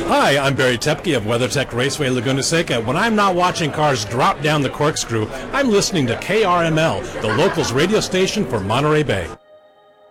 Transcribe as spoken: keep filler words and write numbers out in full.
Hi, I'm Barry Tepke of WeatherTech Raceway Laguna Seca. When I'm not watching cars drop down the corkscrew, I'm listening to K R M L, the locals radio station for Monterey Bay.